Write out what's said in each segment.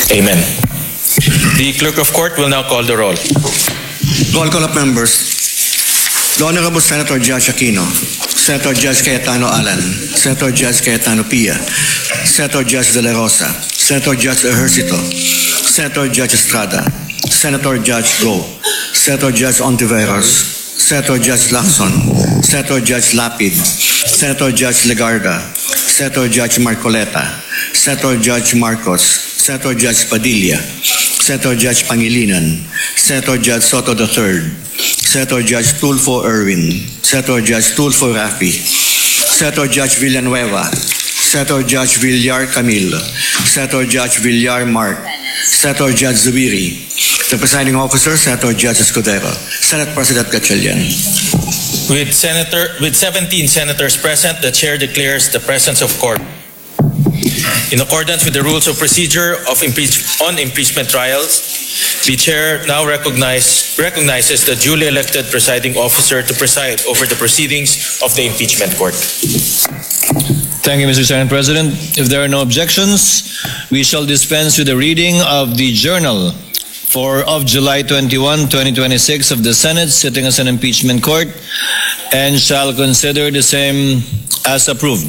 Amen. The clerk of court will now call the roll. Roll call of members. The Honorable Senator Judge Aquino, Senator Judge Cayetano Alan, Senator Judge Cayetano Pia, Senator Judge De La Rosa, Senator Judge Ejercito, Senator Judge Estrada, Senator Judge Go, Senator Judge Ontiveros, Senator Judge Lacson, Senator Judge Lapid, Senator Judge Legarda, Senator Judge Marcoleta, Senator Judge Marcos, Senator Judge Padilla, Senator Judge Pangilinan, Senator Judge Soto III, Senator Judge Tulfo Erwin, Senator Judge Tulfo Rafi, Senator Judge Villanueva, Senator Judge Villar Camille, Senator Judge Villar Mark, Senator Judge Zubiri, the presiding officer, Senator Judge Escudero, Senate President Gatchalian. With 17 senators present, the chair declares the presence of quorum. In accordance with the rules of procedure on impeachment trials, the chair now recognizes the duly elected presiding officer to preside over the proceedings of the impeachment court. Thank you, Mr. Senate President. If there are no objections, we shall dispense with the reading of the journal of July 21, 2026 of the Senate sitting as an impeachment court and shall consider the same as approved.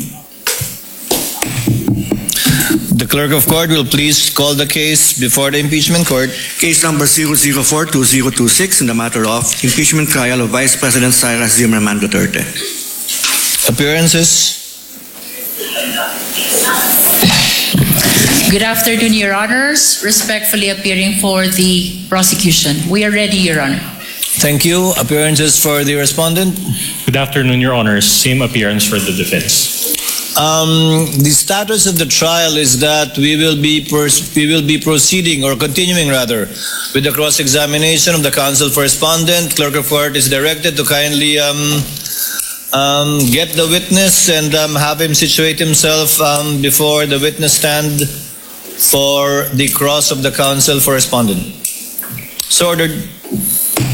The clerk of court will please call the case before the impeachment court. Case number 004-2026 in the matter of impeachment trial of Vice President Cyrus Zimmerman Duterte. Appearances. Good afternoon, Your Honors. Respectfully appearing for the prosecution. We are ready, Your Honor. Thank you. Appearances for the respondent. Good afternoon, Your Honors. Same appearance for the defense. The status of the trial is that we will be proceeding or continuing rather with the cross-examination of the counsel for respondent. Clerk of court is directed to kindly get the witness and have him situate himself before the witness stand for the cross of the counsel for respondent. So ordered.